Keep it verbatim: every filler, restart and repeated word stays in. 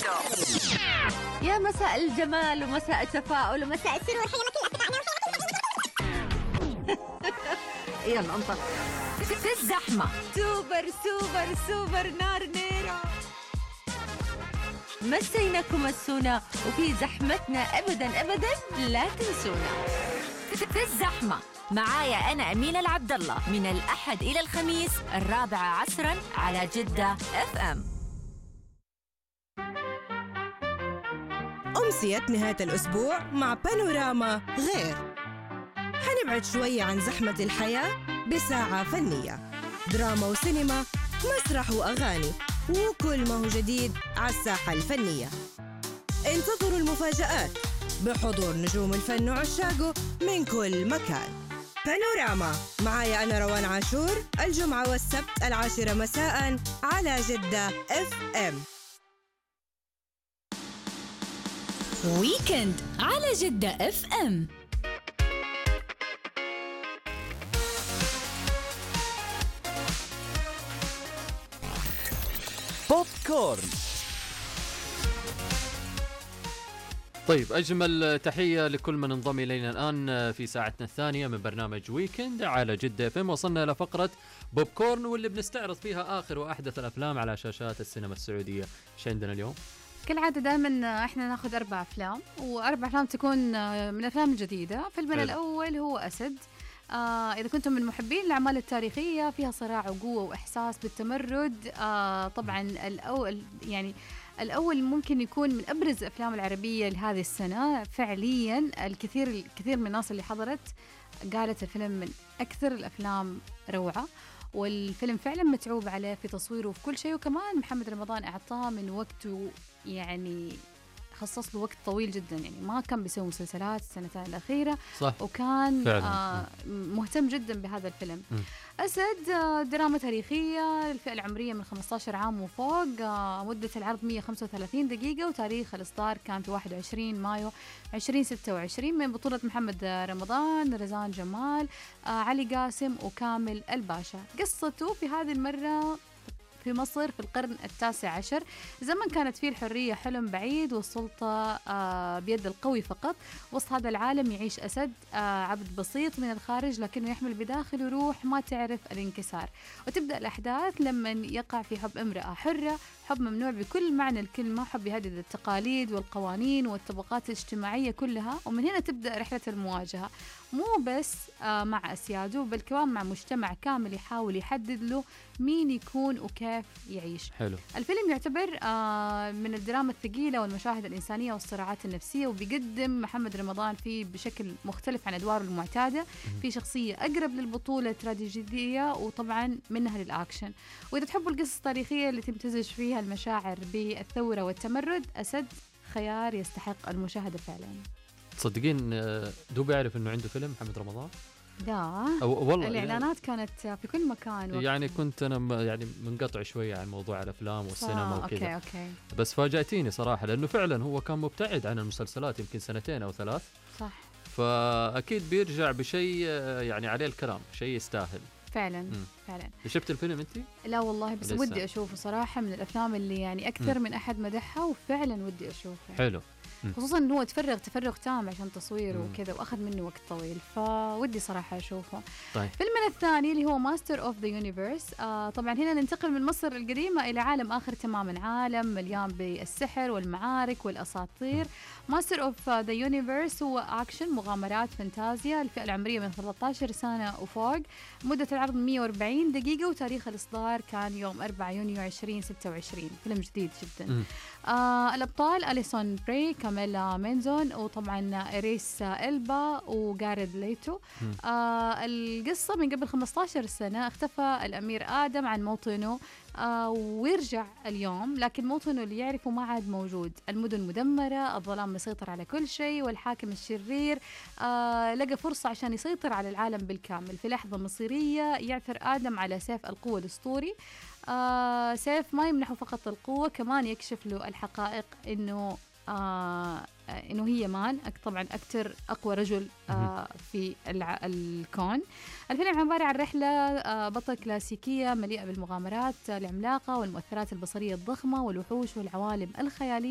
يا مساء الجمال ومساء التفاؤل ومساء السرور. يلا انطلق في الزحمة. سوبر سوبر سوبر نار نيرة. مسيناكم السونا وفي زحمتنا أبدا أبدا لا تنسونا. في الزحمة معايا أنا أمينة العبد الله من الأحد إلى الخميس الرابعة عصرا على جدة اف ام. أمسية نهاية الأسبوع مع بانوراما غير. حنبعد شوية عن زحمة الحياة بساعة فنية، دراما وسينما، مسرح وأغاني، وكل ما هو جديد على الساحة الفنية. انتظروا المفاجآت بحضور نجوم الفن وعشاقه من كل مكان. بانوراما معايا أنا روان عاشور الجمعة والسبت العاشرة مساء على جدة اف ام. ويكند على جدة اف ام. بوب كورن. طيب أجمل تحية لكل من انضم إلينا الآن في ساعتنا الثانية من برنامج ويكند على جدة اف ام. وصلنا إلى فقرة بوب كورن واللي بنستعرض فيها آخر وأحدث الأفلام على شاشات السينما السعودية. إيش عندنا اليوم؟ كالعادة دائما احنا ناخذ أربع أفلام، وأربع أفلام تكون من الأفلام الجديدة. فيلمنا الأول هو أسد. آه إذا كنتم من محبين الأعمال التاريخية فيها صراع وقوة وإحساس بالتمرد، آه طبعا الأول يعني الأول ممكن يكون من أبرز الأفلام العربية لهذه السنة فعليا. الكثير الكثير من الناس اللي حضرت قالت الفيلم من أكثر الأفلام روعة، والفيلم فعلا متعوب عليه في تصويره وفي كل شيء. وكمان محمد رمضان أعطاه من وقته، يعني خصص له وقت طويل جدا، يعني ما كان بيسوي مسلسلات السنتين الأخيرة صح. وكان آه مهتم جدا بهذا الفيلم. م. أسد آه دراما تاريخية للفئة العمرية من خمسة عشر عام وفوق. آه مدة العرض مية وخمسة وثلاثين دقيقة، وتاريخ الإصدار كان في واحد وعشرين مايو ألفين وستة وعشرين، من بطولة محمد رمضان، رزان جمال، آه علي قاسم، وكامل الباشا. قصته في هذه المرة في مصر في القرن التاسع عشر، زمن كانت فيه الحرية حلم بعيد والسلطة آه بيد القوي فقط. وسط هذا العالم يعيش أسد، آه عبد بسيط من الخارج لكنه يحمل بداخله روح ما تعرف الانكسار. وتبدأ الأحداث لما يقع في حب امرأة حرة، حب ممنوع بكل معنى الكلمة، حب يهدد التقاليد والقوانين والطبقات الاجتماعية كلها. ومن هنا تبدأ رحلة المواجهة، مو بس آه مع أسياده بل كمان مع مجتمع كامل يحاول يحدد له مين يكون وكيف يعيش. حلو. الفيلم يعتبر آه من الدراما الثقيلة والمشاهد الإنسانية والصراعات النفسية، وبيقدم محمد رمضان فيه بشكل مختلف عن أدواره المعتادة، في شخصية أقرب للبطولة التراجيدية وطبعا منها للأكشن. وإذا تحبوا القصص التاريخية اللي تمتزج فيها المشاعر بالثورة والتمرد، أسد خيار يستحق المشاهدة فعلا. تصدقين دوبي أعرف إنه عنده فيلم محمد رمضان؟ لا والله الإعلانات يعني كانت في كل مكان وقت. يعني كنت أنا يعني منقطع شوية عن موضوع الأفلام والسينما وكذا. أوكي أوكي. بس فاجأتيني صراحة، لأنه فعلا هو كان مبتعد عن المسلسلات يمكن سنتين أو ثلاث. صح. فأكيد بيرجع بشيء يعني عليه الكلام، شيء يستاهل فعلا. مم. فعلا. شفت الفيلم أنتي؟ لا والله، بس ودي أشوفه صراحة، من الأفلام اللي يعني أكثر مم. من أحد مدحها، وفعلا ودي أشوفه. حلو. خصوصا انه هو تفرغ تفرغ تام عشان تصويره وكذا، واخذ منه وقت طويل، فودي صراحه اشوفه. طيب. فيلمنا الثاني اللي هو ماستر اوف ذا يونيفيرس. طبعا هنا ننتقل من مصر القديمه الى عالم اخر تماما، عالم مليان بالسحر والمعارك والاساطير. ماستر اوف ذا يونيفيرس هو اكشن مغامرات فانتازيا، الفئه العمريه من ثلاثة عشر سنه وفوق. مده العرض مية وأربعين دقيقه، وتاريخ الاصدار كان يوم أربعة يونيو ألفين وستة وعشرين. فيلم جديد جدا. آه الابطال أليسون بري، كاميلا مينزون، وطبعا إريس إلبا وجاريد ليتو. آه القصة من قبل خمسة عشر سنة اختفى الأمير آدم عن موطنه، آه ويرجع اليوم، لكن موطنه اللي يعرفه ما عاد موجود. المدن مدمرة، الظلام مسيطر على كل شيء، والحاكم الشرير آه لقى فرصة عشان يسيطر على العالم بالكامل. في لحظة مصيرية يعثر آدم على سيف القوة الأسطوري، آه سيف ما يمنحه فقط القوة، كمان يكشف له الحقائق إنه آه إنه هي مان طبعا أكثر أقوى رجل آه في الكون. الفيلم عبارة عن رحلة آه بطل كلاسيكية مليئة بالمغامرات العملاقة والمؤثرات البصرية الضخمة والوحوش والعوالم الخيالية.